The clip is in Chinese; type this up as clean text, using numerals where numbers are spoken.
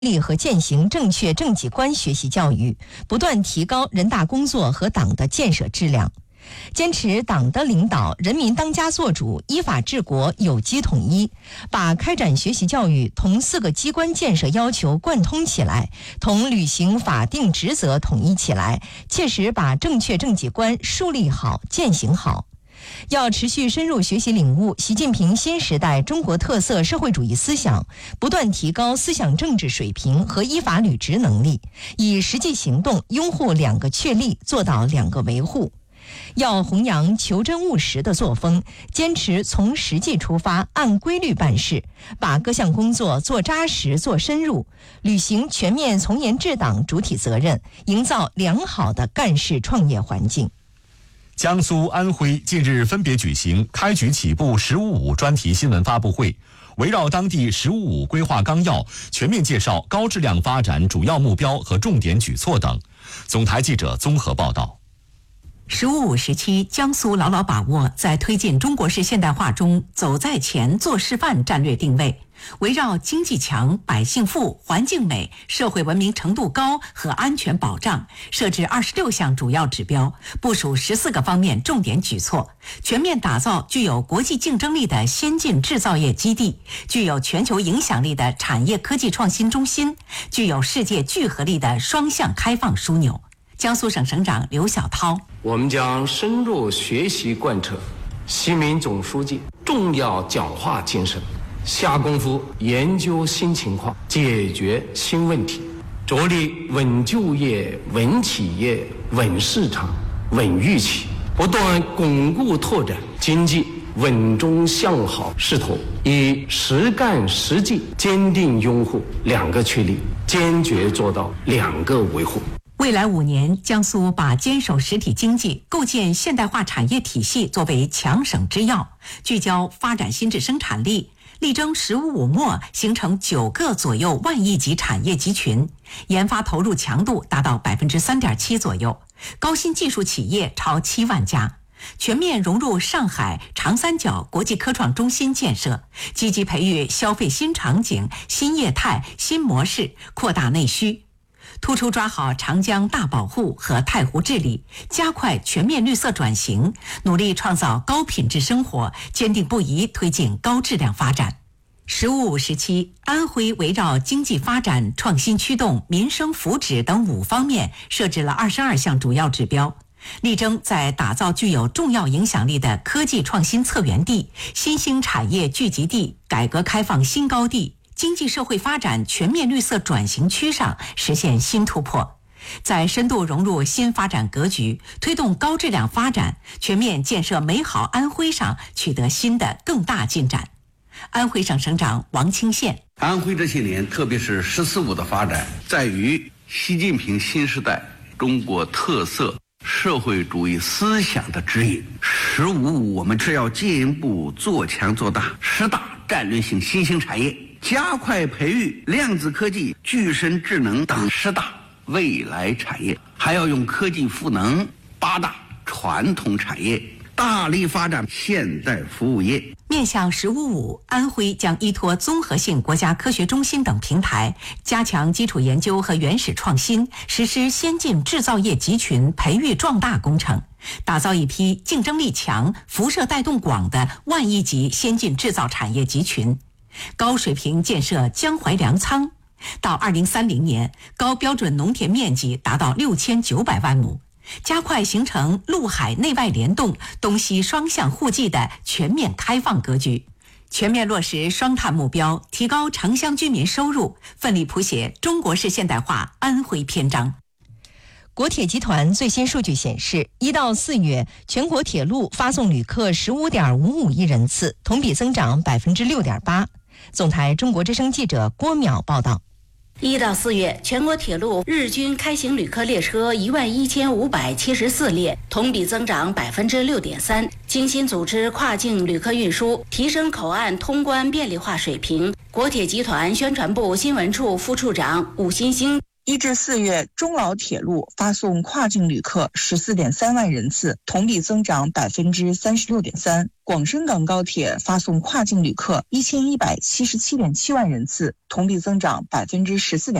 立和践行正确政绩观学习教育，不断提高人大工作和党的建设质量。坚持党的领导、人民当家作主、依法治国、有机统一，把开展学习教育同4个机关建设要求贯通起来，同履行法定职责统一起来，切实把正确政绩观树立好、践行好。要持续深入学习领悟习近平新时代中国特色社会主义思想，不断提高思想政治水平和依法履职能力，以实际行动拥护2个确立，做到2个维护。要弘扬求真务实的作风，坚持从实际出发，按规律办事，把各项工作做扎实、做深入，履行全面从严治党主体责任，营造良好的干事创业环境。 江苏、安徽近日分别举行开局起步“十五五”专题新闻发布会，围绕当地“十五五”规划纲要，全面介绍高质量发展主要目标和重点举措等。总台记者综合报道。 “15+5”时期，江苏牢牢把握在推进中国式现代化中走在前、做示范战略定位，围绕经济强、百姓富、环境美、社会文明程度高和安全保障，设置26项主要指标，部署14个方面重点举措，全面打造具有国际竞争力的先进制造业基地，具有全球影响力的产业科技创新中心，具有世界聚合力的双向开放枢纽。江苏省省长刘晓涛： 我们将深入学习贯彻习民总书记重要讲话精神，下功夫研究新情况，解决新问题，着力稳就业、稳企业、稳市场、稳预期，不断巩固拓展经济稳中向好势头，以实干实际坚定拥护2个确立，坚决做到2个维护。 未来5年，江苏把坚守实体经济、构建现代化产业体系作为强省之要，聚焦发展新质生产力，力争“15+5”末形成9个左右万亿级产业集群，研发投入强度达到3.7%左右，高新技术企业超7万家，全面融入上海、长三角国际科创中心建设，积极培育消费新场景、新业态、新模式，扩大内需。突出抓好长江大保护和太湖治理，加快全面绿色转型，努力创造高品质生活，坚定不移推进高质量发展。“15+5”时期，安徽围绕经济发展、创新驱动、民生福祉等5方面设置了22项主要指标，力争在打造具有重要影响力的科技创新策源地、新兴产业聚集地、改革开放新高地、经济社会发展全面绿色转型区上实现新突破，在深度融入新发展格局、推动高质量发展、全面建设美好安徽上取得新的更大进展。安徽省省长王清县： 安徽这些年，特别是“15+5”的发展，在于习近平新时代中国特色社会主义思想的指引。“15+5”我们是要进一步做强做大10大战略性新兴产业，加快培育量子科技、具身智能等10大未来产业，还要用科技赋能8大传统产业，大力发展现代服务业。 面向“15+5”，安徽将依托综合性国家科学中心等平台，加强基础研究和原始创新，实施先进制造业集群培育壮大工程，打造一批竞争力强、辐射带动广的万亿级先进制造产业集群，高水平建设江淮粮仓，到2030年，高标准农田面积达到6900万亩，加快形成陆海内外联动、东西双向互济的全面开放格局，全面落实双碳目标，提高城乡居民收入，奋力谱写中国式现代化安徽篇章。 国铁集团最新数据显示，1到4月全国铁路发送旅客15.55亿人次，同比增长6.8%。总台中国之声记者郭淼报道。 1到4月，全国铁路日均开行旅客列车11574列，同比增长6.3%，精心组织跨境旅客运输，提升口岸通关便利化水平。国铁集团宣传部新闻处副处长武新兴 1至4月，中老铁路发送跨境旅客14.3万人次，同比增长36.3%。广深港高铁发送跨境旅客1177.7万人次，同比增长14.8%。